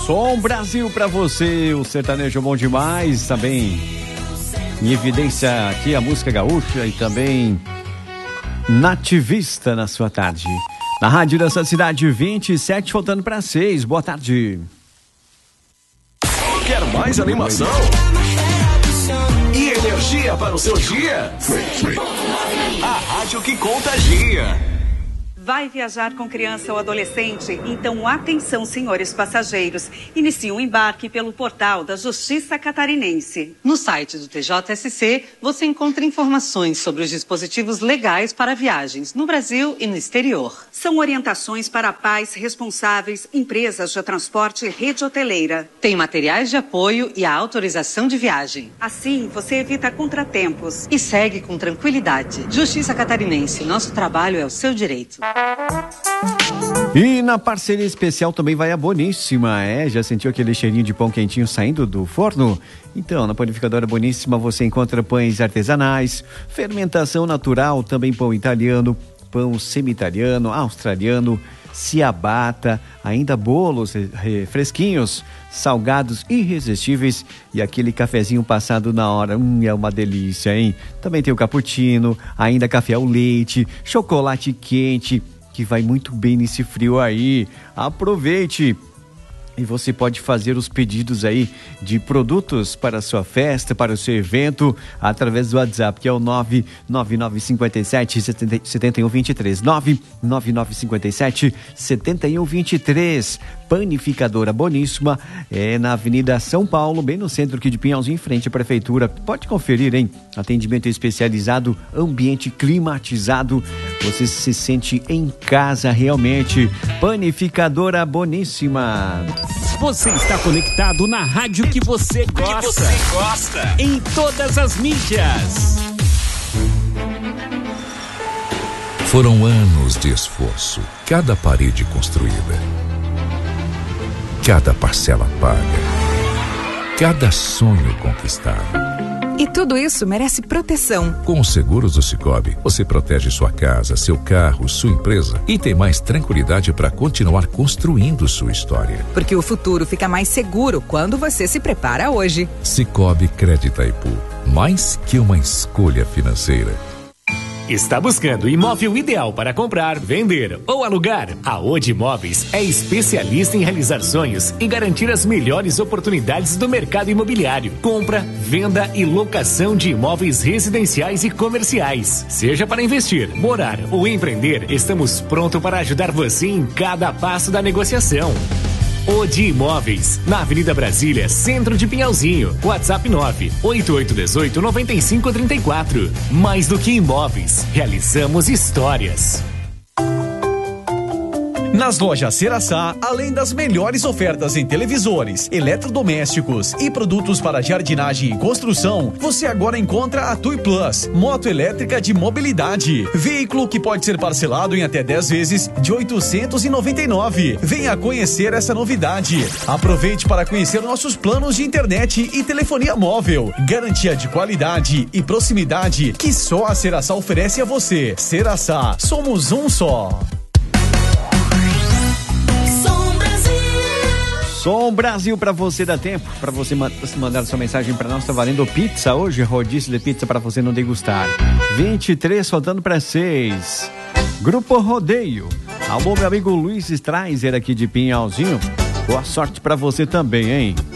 Som Brasil pra você, o sertanejo bom demais, também em evidência aqui a música gaúcha e também nativista na sua tarde. Na Rádio dessa cidade, 27, faltando para 6. Boa tarde. Quer mais animação? E energia para o seu dia? A rádio que contagia. Vai viajar com criança ou adolescente? Então atenção, senhores passageiros. Inicie um embarque pelo portal da Justiça Catarinense. No site do TJSC, você encontra informações sobre os dispositivos legais para viagens no Brasil e no exterior. São orientações para pais responsáveis, empresas de transporte e rede hoteleira. Tem materiais de apoio e a autorização de viagem. Assim, você evita contratempos. E segue com tranquilidade. Justiça Catarinense, nosso trabalho é o seu direito. E na parceria especial também vai a Boníssima, já sentiu aquele cheirinho de pão quentinho saindo do forno? Então, na Panificadora Boníssima você encontra pães artesanais, fermentação natural, também pão italiano, pão semi-italiano, australiano, ciabatta, ainda bolos fresquinhos, salgados irresistíveis e aquele cafezinho passado na hora, é uma delícia, hein? Também tem o cappuccino, ainda café ao leite, chocolate quente, que vai muito bem nesse frio aí. Aproveite! E você pode fazer os pedidos aí de produtos para a sua festa, para o seu evento, através do WhatsApp, que é o 99957-7123. 99957-7123. Panificadora Boníssima, na Avenida São Paulo, bem no centro aqui de Pinhalzinho, em frente à Prefeitura. Pode conferir, hein? Atendimento especializado, ambiente climatizado. Você se sente em casa realmente. Panificadora Boníssima. Você está conectado na rádio que você gosta. Em todas as mídias. Foram anos de esforço, cada parede construída, cada parcela paga, cada sonho conquistado. E tudo isso merece proteção. Com os seguros do Sicoob, você protege sua casa, seu carro, sua empresa e tem mais tranquilidade para continuar construindo sua história. Porque o futuro fica mais seguro quando você se prepara hoje. Sicoob Crédito Itaipu, mais que uma escolha financeira. Está buscando o imóvel ideal para comprar, vender ou alugar? A Odi Imóveis é especialista em realizar sonhos e garantir as melhores oportunidades do mercado imobiliário. Compra, venda e locação de imóveis residenciais e comerciais. Seja para investir, morar ou empreender, estamos prontos para ajudar você em cada passo da negociação. Odi Imóveis, na Avenida Brasília, centro de Pinhalzinho. WhatsApp 988189534. Mais do que imóveis, realizamos histórias. Nas lojas Ceraçá, além das melhores ofertas em televisores, eletrodomésticos e produtos para jardinagem e construção, você agora encontra a Tui Plus, moto elétrica de mobilidade. Veículo que pode ser parcelado em até 10 vezes de R$ 899. Venha conhecer essa novidade. Aproveite para conhecer nossos planos de internet e telefonia móvel. Garantia de qualidade e proximidade que só a Ceraçá oferece a você. Ceraçá, somos um só. Som Brasil pra você, dá tempo pra você mandar sua mensagem pra nós. Tá valendo pizza hoje, rodízio de pizza pra você não degustar. 23, faltando pra 6. Grupo Rodeio. Alô, meu amigo Luiz Straiser aqui de Pinhalzinho. Boa sorte pra você também, hein?